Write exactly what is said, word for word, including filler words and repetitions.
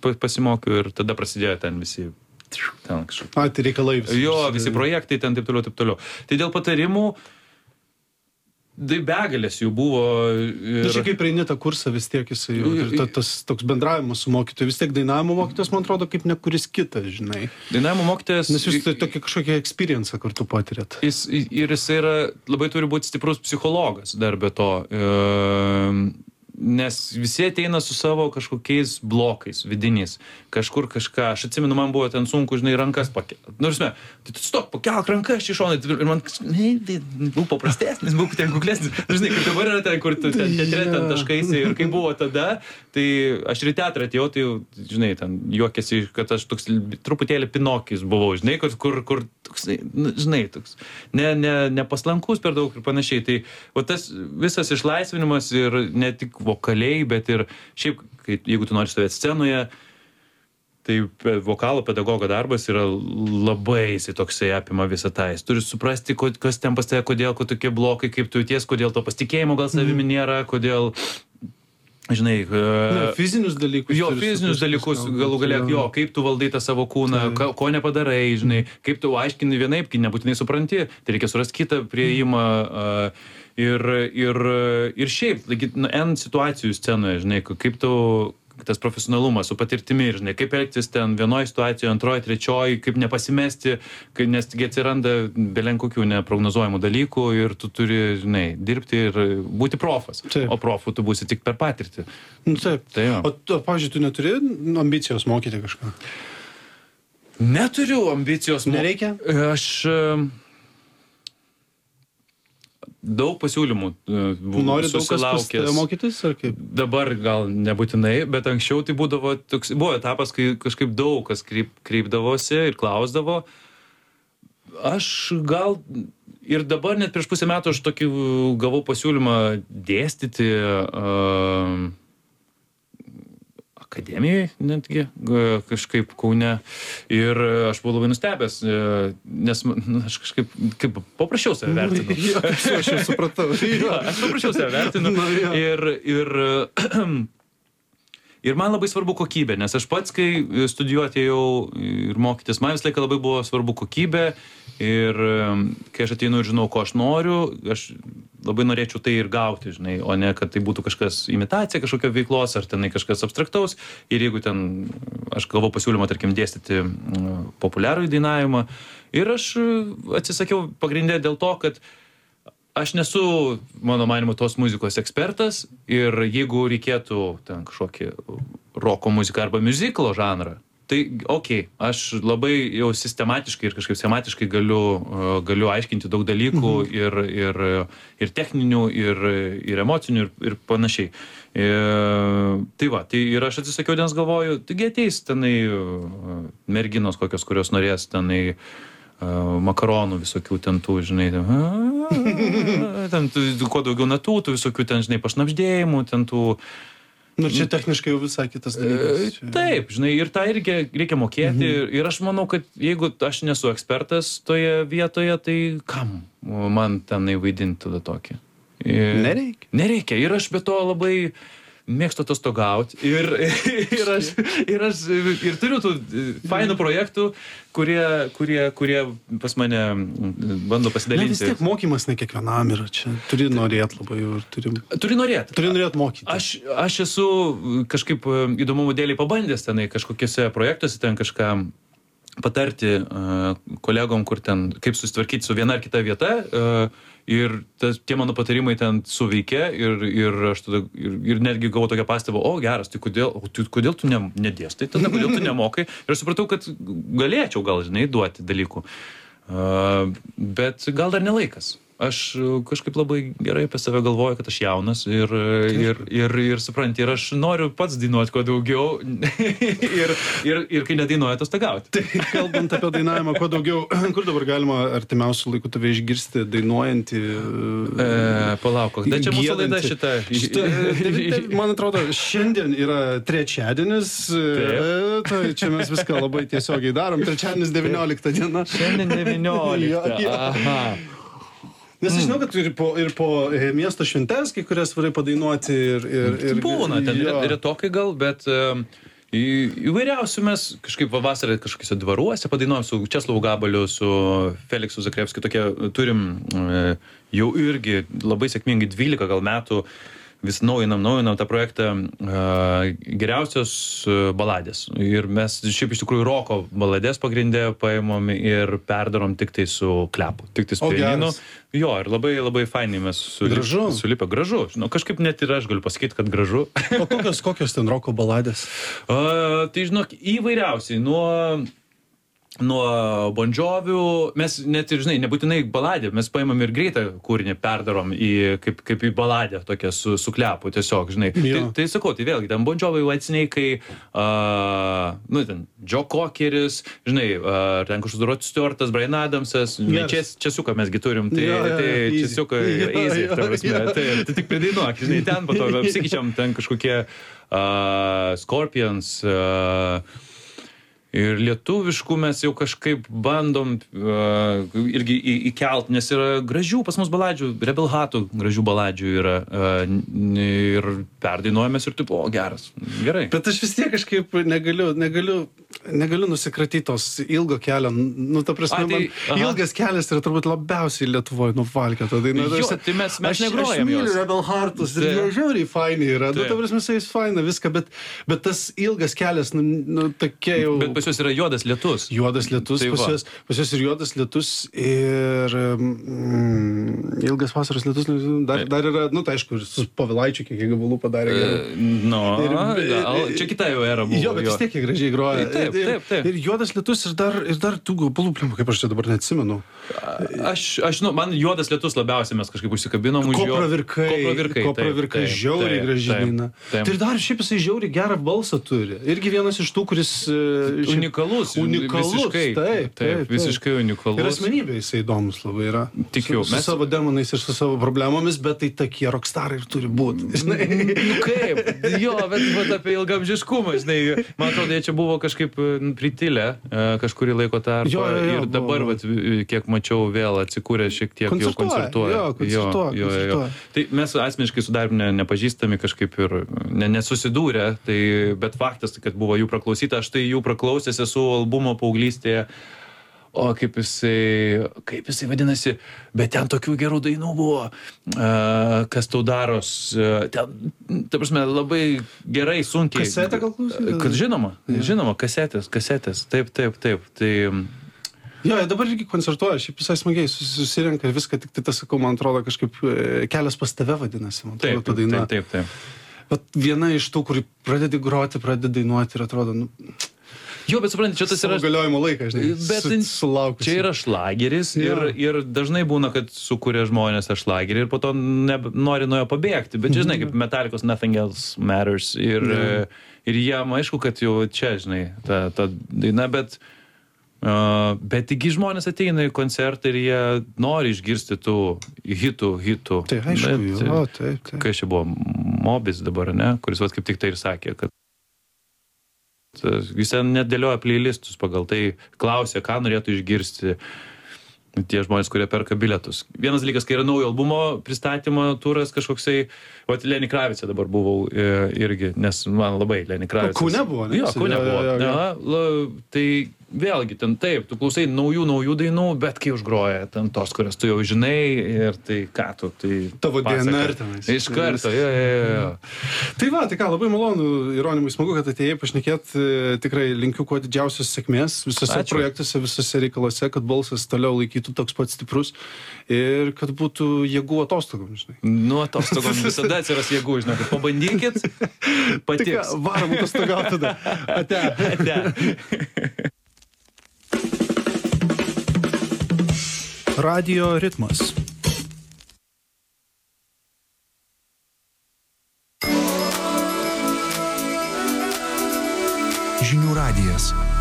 pasimokiau ir tada prasidėjo ten visi ten kažkaip. A, tai reikalai visi. Jo, visi projektai ten taip toliau, taip toliau. Tai dėl patarimų, tai begalės jų buvo. Ir... Na, šiek kaip praeini tą kursą vis tiek jisai jau, ir ta, tas toks bendravimas su mokytoju, vis tiek dainavimo mokytojas, man atrodo, kaip ne kuris kitas, žinai. Dainavimo mokytojas... Nes jūs tai tokį kažkokį experience kartu patirėt. Jis, ir jis yra, labai turi būti stiprus psichologas dar be to. E, nes visi ateina su savo kažkokiais blokais vidiniais. Kažkur kažką. Aš atsimenu, man buvo ten sunku, žinai, rankas pakelti. Nu, žinai, tai tu stok, pakelk rankas čia šonai. Ir man, ne, tai buvo paprastesnis, buvo ten kuklesnis. Žinai, kaip dabar yra ten, kur tu ten teatre ten taškaisi. Ir kai buvo tada, tai aš ir į teatrą atėjau, tai, žinai, ten juokėsi, kad aš toks truputėlį Pinokis buvau, žinai, kur, kur, kur toks, žinai, toks, ne, ne, nepaslankus per daug ir panašiai. Tai o tas visas išlaisvinimas ir ne tik vokaliai, bet ir šiaip, kai, jeigu tu nori stovėti scenoje, tai vokalo pedagogo darbas yra labai jisai toksai apima visą tą. Jis turi suprasti, kas ten pas tave, kodėl, ko tokie blokai, kaip tu jauties, kodėl to pasitikėjimo gal savimi nėra, kodėl, žinai... Na, fizinius dalykus. Jo, fizinius dalykus, galų galėk, jo, kaip tu valdai tą savo kūną, tai. Ko nepadarai, žinai, kaip tu aiškini vienaip, kai nebūtinai supranti, tai reikia surasti kitą prieimą. Uh, ir, ir, ir šiaip, nu, N situacijų scenoje, žinai, kaip tu... tas profesionalumas su patirtimi, žinai, kaip elgtis ten vienoje situacijoje, antroje, trečioje, kaip nepasimesti, kai, nes atsiranda belen kokių neprognozuojamų dalykų ir tu turi, žinai, dirbti ir būti profas. Taip. O profu tu būsi tik per patirtį. Nu, taip. Tai o, o, pavyzdžiui, tu neturi ambicijos mokyti kažką? Neturiu ambicijos mokyti. Nereikia? Aš... Daug pasiūlymų buvo Nori daug kas mokytis, ar kaip? Dabar gal nebūtinai, bet anksčiau tai būdavo toks, buvo etapas, kai kažkaip daug kas kreip, kreipdavosi ir klausdavo. Aš gal ir dabar net prieš pusę metų aš tokį gavau pasiūlymą dėstyti uh, akademijoje netgi, kažkaip Kaune. Ir aš buvau labai nustebęs, nes aš kažkaip kaip paprašiau save vertinu. Jo, aš jau supratau. Jo, aš paprašiau save vertinu. Ir, ir, ir man labai svarbu kokybė, nes aš pats, kai studijuoti jau ir mokytis, man visą laiką labai buvo svarbu kokybė. Ir kai aš ateinu ir žinau, ko aš noriu, aš labai norėčiau tai ir gauti, žinai, o ne, kad tai būtų kažkas imitacija kažkokio veiklos, ar tenai kažkas abstraktaus. Ir jeigu ten, aš gavau pasiūlymą, tarkim, dėstyti populiarųjį dainavimą, ir aš atsisakiau pagrindė dėl to, kad aš nesu, mano manymu, tos muzikos ekspertas, ir jeigu reikėtų ten kažkokį roko muziką arba miuziklo žanrą, tai, okei, okay, aš labai jau sistematiškai ir kažkaip schematiškai galiu, galiu aiškinti daug dalykų mhm. ir, ir, ir techninių, ir, ir emocinių, ir, ir panašiai. E, tai va, tai ir aš atsisakiau, nes galvoju, taigi ateis tenai merginos kokios, kurios norės tenai makaronų visokių ten tų, žinai, ten, kuo daugiau natų, tų visokių ten, žinai, pašnapždėjimų, ten tų... Nu, čia techniškai jau visai kitas dalykas. Taip, žinai, ir tą irgi reikia mokėti. Mhm. Ir aš manau, kad jeigu aš nesu ekspertas toje vietoje, tai kam man tenai vaidinti tada tokį? Ir... Nereikia. Nereikia. Ir aš be to labai mėgstu atostogauti. Ir, ir, aš, ir aš ir turiu tų fainų projektų, kurie, kurie, kurie pas mane bando pasidalinti. Ne, vis tiek mokymas ne kiekvienam yra čia. Turi norėti labai ir turi... Turi norėti. Turi norėti mokyti. Aš, aš esu kažkaip įdomumo dėliai pabandęs tenai kažkokiuose projektuose ten kažką patarti uh, kolegom, kur ten, kaip susitvarkyti su viena ar kita vieta. Uh, ir tas, tie mano patarimai ten suveikia ir, ir aš tada ir, ir netgi gavau tokią pastabą, o geras, tai kodėl, o, tu, kodėl tu ne, nedėstai, tada kodėl tu nemokai. Ir aš supratau, kad galėčiau gal, žinai, duoti dalykų. Uh, bet gal dar nelaikas. Aš kažkaip labai gerai apie save galvoju, kad aš jaunas ir, ir, ir, ir supranti, ir aš noriu pats dainuoti kuo daugiau ir, ir, ir kai nedainuoju, atostogauti. Tai kalbant apie dainavimą kuo daugiau, kur dabar galima artimiausių laikų tave išgirsti dainuojantį? E, palauk, tai čia mūsų laida šita. šita man atrodo, šiandien yra trečiadienis, tai čia mes viską labai tiesiogiai darom, trečiadienis devynioliktą diena. Šiandien devynioliktą, aha. Nes aš žinau, kad ir po, ir po miesto šventes, kai kurias varai padainuoti ir... ir, ir būna, ten jo. retokai gal, bet Į, įvairiausių mes kažkaip vasarą kažkokiuose dvaruose padainuojam su Česlovu Gabaliu, su Feliksu Zakrevskiu, tokie turim e, jau irgi labai sėkmingai dvylika gal metų vis naujinam, naujinam tą projektą uh, geriausios uh, baladės. Ir mes šiaip iš tikrųjų roko baladės pagrindė paimam ir perdarom tik tai su klepu, tik tai su pianinu. Jo, ir labai, labai fainai mes sulip, gražu. sulipę. Gražu. Nu, kažkaip net ir aš galiu pasakyti, kad gražu. O kokios, kokios ten roko baladės? Uh, tai žinok, įvairiausiai. Nuo... nuo Bon Jovių, mes net ir, žinai, nebūtinai baladė, mes paimam ir greitą kūrinį, perdarom į, kaip, kaip į baladę tokią su, su klepu, tiesiog, žinai. Tai, tai sakau, tai vėlgi, ten Bon Jovių atsiniai, kai, uh, nu, ten, Joe Cockeris, žinai, uh, ten kažkoks Rod Stewartas, Bryan Adamsas, yes. Čias, Čiasiuką mes gi turim, tai, ja, ja, tai Čiasiuką easy, ta prasme, tai, tai tik pridainuok, žinai, ten po to apsikyčiam, ten kažkokie uh, Scorpions, uh, ir lietuviškų mes jau kažkaip bandom uh, irgi į, įkelt, nes yra gražių pas mus baladžių, Rebel Hatų gražių baladžių yra uh, ir perdainuojamės ir taip, o geras, gerai. Bet aš vis tiek kažkaip negaliu, negaliu, negaliu nusikratyti tos ilgo kelio, nu ta prasme, A, tai, man ilgas kelias yra turbūt labiausiai Lietuvoje nuvalkė tą dainą. Jo, tai mes, mes aš, negrojam aš jos. myliu Rebel Heartus ir jie žiauriai faini yra, nu ta prasme, jis faina viską, bet, bet tas ilgas kelias, nu, nu tokie jau... Bet pas juos yra juodas lietus. Juodas lietus, tai pas, juos, pas juos ir juodas lietus ir mm, ilgas vasaros lietus, dar, dar yra, nu tai aišku, su Povilaičiu kiek gabalų padarė. Uh, no, ir, gal, čia kita jau era buvo. Jo, bet vis tiek gražiai groja. Taip, taip, taip. Ir, ir juodas lietus ir dar, ir dar tų gabalų, kaip aš čia dabar neatsimenu. Aš, aš, nu, man juodas lietus labiausiai mes kažkaip užsikabinom už jo. Kopravirkai. Kopravirkai. Kopravirkai, žiauriai gražiai daina. Tai ir dar šiaip jisai žiauriai gerą balsą turi. Irgi vienas iš tų, kuris... Unikalus. Unikalus, visiškai, taip, taip, taip. Visiškai unikalus. Ir asmenybė jisai įdomus labai yra. Tikiu. Su, su mes... savo demonais ir su savo problemomis, bet tai tokie rockstarai ir turi būti. Nu kaip? Jo, bet, bet apie ilgamžiškumą, žinai, man atrodo, jie čia buvo kažkaip pritilę kažkurį laiko tarpą. Jo, jo, jo, ir dabar, vat, kiek mačiau, vėl atsikūrė šiek tiek jau koncertuoja. Jo, koncertuoja. Jo, jo, jo. Tai mes asmeniškai su Darium ne, nepažįstami kažkaip ir ne, nesusidūrę, tai, bet faktas, kad buvo jų praklausyta, aš tai jų praklausęs esu albumo paauglystėje, o kaip jisai, kaip jisai vadinasi, bet ten tokių gerų dainų buvo, uh, kas tau daros, uh, ten, ta prasme, labai gerai, sunkiai. Kasetę gal klausyti? Kad žinoma, ja. žinoma, kasetės, kasetės, taip, taip, taip, tai... Jo, dabar irgi koncertuoja, šiaip visai smagiai susirenka ir viską, tik tai tas, sakau, man atrodo, kažkaip kelias pas tave vadinasi, man atrodo, ta daina. Taip, taip, taip. Bet viena iš tų, kuri pradedi groti, pradedi dainuoti ir atrodo, nu... Jo, bet supranti, čia tas yra... galiojimo laikas, žinai, bet su, sulaukusi. Čia yra šlageris ir, ir dažnai būna, kad sukuria žmonės tą šlagerį ir po to ne, nori nuo jo pabėgti. Bet žinai, kaip Metallicos Nothing Else Matters. Ir, yeah. ir jam aišku, kad jau čia, žinai, ta, ta daina, bet... Uh, bet taigi žmonės ateina į koncertą ir jie nori išgirsti tų hitų, hitų. Tai aišku, bet, jo, taip, taip. Kai čia buvo Mobis dabar, ne, kuris vat kaip tik tai ir sakė, kad jis net dėlioja playlistus pagal tai, klausė, ką norėtų išgirsti tie žmonės, kurie perka bilietus. Vienas dalykas, kai yra naujo albumo pristatymo turas kažkoksai, o Lenny Kravitz dabar buvau e, irgi, nes man labai Lenny Kravitz. Kaune buvo, ne? Jo, Kaune buvo. Ja, ja, ja. Ja, tai vėlgi, ten taip, tu klausai naujų, naujų dainų, bet kai užgroja ten tos, kurias tu jau žinai ir tai ką tu, tai... Tavo D N R tenais. Iš karto, jo, jo, jo. Tai va, tai ką, labai malonu, Jeronimai, smagu, kad atėjai pašnekėt, tikrai linkiu kuo didžiausios sėkmės visose Ačiū. projektuose, visose reikaluose, kad balsas toliau laikytų toks pats stiprus ir kad būtų jėgų atostogom, žinai. Nu, atostogom visada atsiras jėgų, žinai, kad pabandykit, patiks. Tai ką, varom atostogauti tada. Ate. Ate. Radio ritmas. Žinių radijas.